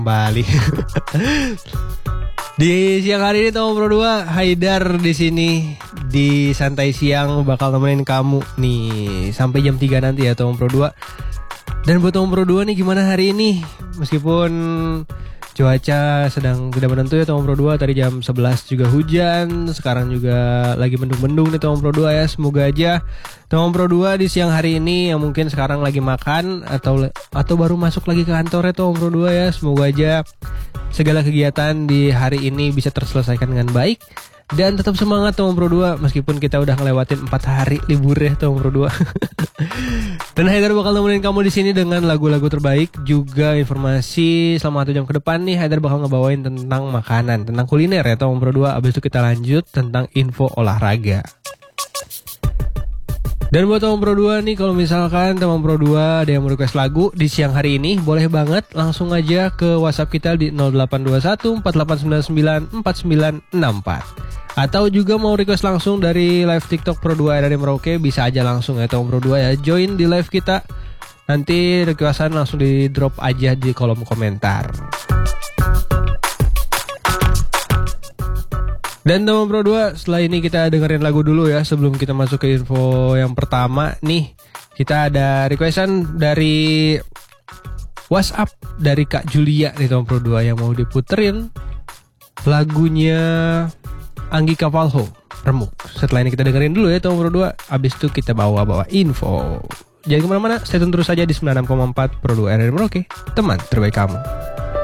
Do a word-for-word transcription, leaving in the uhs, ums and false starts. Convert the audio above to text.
Kembali. Di siang hari ini Tomang Pro dua, Haidar di sini di Santai Siang bakal nemenin kamu nih sampai jam tiga nanti ya Tomang Pro dua. Dan buat Tomang Pro dua nih gimana hari ini? Meskipun cuaca sedang tidak menentu ya Tomang Pro dua, tadi jam sebelas juga hujan, sekarang juga lagi mendung-mendung nih Tomang Pro dua ya. Semoga aja Tomang Pro dua di siang hari ini yang mungkin sekarang lagi makan atau atau baru masuk lagi ke kantor ya Tomang Pro dua ya, semoga aja segala kegiatan di hari ini bisa terselesaikan dengan baik dan tetap semangat Tomang Pro dua meskipun kita udah ngelewatin empat hari libur ya Tomang Pro dua. Dan Haidar bakal nemenin kamu di sini dengan lagu-lagu terbaik, juga informasi selama satu jam ke depan nih. Haidar bakal ngebawain tentang makanan, tentang kuliner ya Tomang Pro dua. Abis itu kita lanjut tentang info olahraga. Dan buat Tomang Pro dua nih, kalau misalkan Tomang Pro dua ada yang mau request lagu di siang hari ini, boleh banget langsung aja ke WhatsApp kita di nol delapan dua satu empat delapan sembilan sembilan empat sembilan enam empat. Atau juga mau request langsung dari live TikTok Pro dua dari Merauke, bisa aja langsung ya Tomang Pro dua ya, join di live kita. Nanti requestan langsung di drop aja di kolom komentar. Dan Tomang Pro dua, setelah ini kita dengerin lagu dulu ya. Sebelum kita masuk ke info yang pertama nih, kita ada requestan dari WhatsApp dari Kak Julia di Tomang Pro dua yang mau diputerin lagunya Anggi Kavalho, Remuk. Setelah ini kita dengerin dulu ya Tomang Pro dua. Abis itu kita bawa-bawa info. Jangan kemana-mana, stay tune terus saja di sembilan puluh enam koma empat Pro dua R R Merauke, teman terbaik kamu.